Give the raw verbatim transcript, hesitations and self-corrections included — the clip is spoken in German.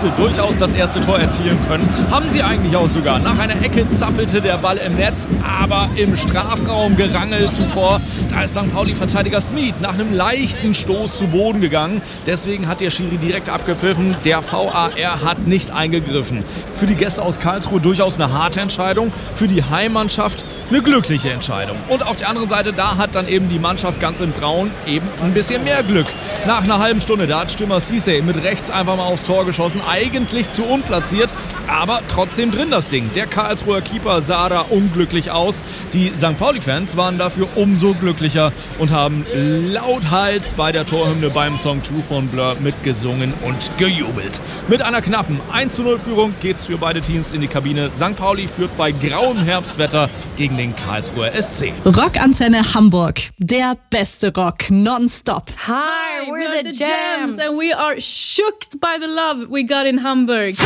hätte durchaus das erste Tor erzielen können. Haben sie eigentlich auch sogar. Nach einer Ecke zappelte der Ball im Netz, aber im Strafraum gerangelt zuvor. Da ist Sankt Pauli-Verteidiger Smith nach einem leichten Stoß zu Boden gegangen. Deswegen hat der Schiri direkt abgepfiffen. Der V A R hat nicht eingegriffen. Für die Gäste aus Karlsruhe durchaus eine harte Entscheidung. Für die Heimmannschaft eine glückliche Entscheidung. Und auf der anderen Seite, da hat dann eben die Mannschaft ganz in Braun eben ein bisschen mehr Glück. Nach einer halben Stunde, da hat Stürmer Cissé mit rechts einfach mal aufs Tor geschossen. Eigentlich zu unplatziert, aber trotzdem drin das Ding. Der Karlsruher Keeper sah da unglücklich aus. Die Sankt Pauli-Fans waren dafür umso glücklicher und haben lauthals bei der Torhymne beim Song zwei von Blur mitgesungen und gejubelt. Mit einer knappen eins zu null Führung geht's für beide Teams in die Kabine. Sankt Pauli führt bei grauem Herbstwetter gegen den Karlsruher S C. Rockantenne Hamburg, der beste Rock nonstop. Hi, we're the Jams and we are shook by the love we got in Hamburg.